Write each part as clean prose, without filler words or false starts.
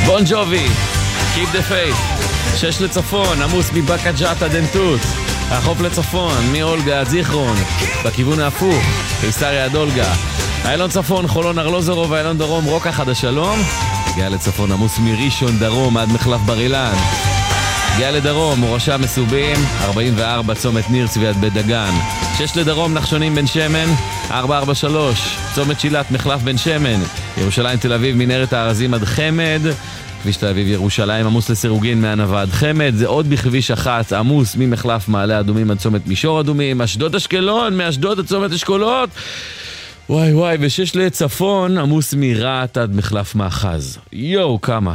בון ג'ובי, Keep the Faith. 6 לצפון, עמוס מבקה ג'אטה דנטות. החוף לצפון, מאולגה עד זיכרון. בכיוון ההפוך, קיסריה עד אולגה. איילון צפון, חולון ארלוזרוב, איילון דרום, רוקה חד השלום. הגיע לצפון, עמוס מראשון דרום עד מחלף בר אילן. הגיע לדרום, מורשה מסובים, 44 צומת ניר צבי עד בית דגן. 6 לדרום, נחשונים בן שמן, 443 צומת שילת מחלף בן שמן. ירושלים תל אביב, מנהרת הארזים עד חמד. כביש תל אביב ירושלים עמוס לסירוגין מענבה עד חמד. זה עוד בכביש 1 עמוס ממחלף מעלה אדומים עד צומת מישור אדומים. אשדוד אשקלון, מאשדוד עד צומת אשכולות. וואי וואי, ושש לצפון עמוס מרעת עד מחלף מאחז. יואו, כמה.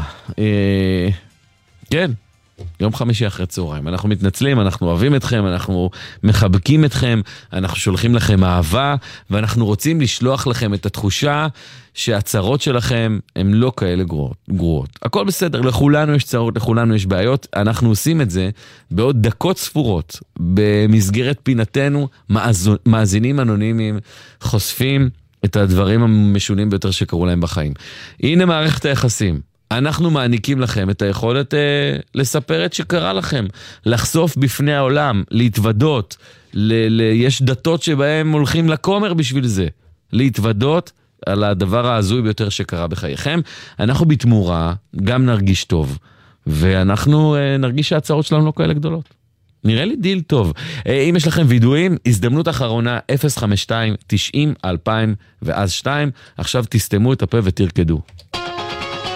כן, יום חמישי אחרי צהריים. אנחנו מתנצלים, אנחנו אוהבים אתכם, אנחנו מחבקים אתכם, אנחנו שולחים לכם אהבה, ואנחנו רוצים לשלוח לכם את התחושה שהצרות שלכם הן לא כאלה גרועות. הכל בסדר, לכולנו יש צרות, לכולנו יש בעיות. אנחנו עושים את זה בעוד דקות ספורות, במסגרת פינתנו, מאזינים אנונימיים, חושפים את הדברים המשונים ביותר שקרו להם בחיים. הנה מערכת היחסים. אנחנו מעניקים לכם את היכולת לספר את שקרה לכם, לחשוף בפני העולם, להתוודות, יש דתות שבהם הולכים לכומר בשביל זה, להתוודות על הדבר העזוי ביותר שקרה בחייכם. אנחנו בתמורה גם נרגיש טוב, ואנחנו נרגיש שהצעות שלנו לא כאלה גדולות. נראה לי דיל טוב. אם יש לכם וידועים, הזדמנות אחרונה 052-90-2000 ואז 2. עכשיו תסתמו את הפה ותרקדו.